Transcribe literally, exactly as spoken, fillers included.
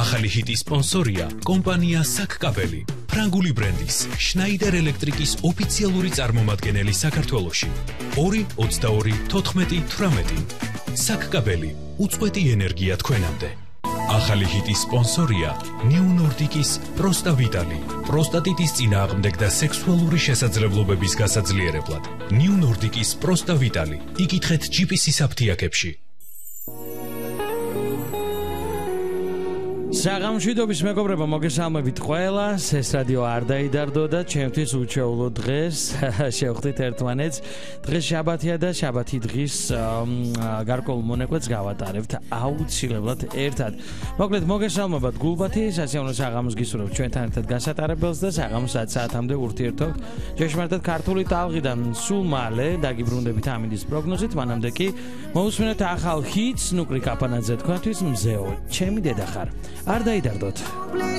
ახალი ჰიტის სპონსორია კომპანია საკკაბელი, ფრანგული ბრენდის შნაიდერ ელექტრიკის ოფიციალური წარმომადგენელი საქართველოში. ორი ოცდაორი თოთხმეტი თვრამეტი. საკკაბელი, უწყვეტი ენერგია თქვენამდე. ახალი ჰიტის სპონსორია ნიუ ნორდიკის პროსტავიტალი, პროსტატიტის წინააღმდეგ და სექსუალური შესაძლებლობების გასაძლიერებლად. ნიუ ნორდიკის პროსტავიტალი. იკითხეთ ჯი პი სის აფთიაქებში. საღამოშვიდობის მეგობრებო, მოგესალმებით ყველას. ეს რადიო არ დაიდარდო და ჩემთვის უჩვეულო დღეს შევხვდით ერთმანეთს. დღეს შაბათია და შაბათი დღის გარკვეულ მონაკვეთს გავატარებთ აუცილებლად ერთად. მოკლედ მოგესალმებით გულბათი, სასიამოვნო საღამოს გისურვებთ ჩვენთან ერთად გასატარებელს და საღამოს ათ საათამდე ურთიერთობთ ჭეშმარიტად ქართული ტალღიდან. სულ მალე დაგიბრუნდებით ამინდის პროგნოზით, მანამდე კი მოусმინოთ ახალ ჰიტს. ნუკრი კაპანაძე თქვენთვის მზეო, ჩემი დედა ხარ. არ დაიდარდოთ.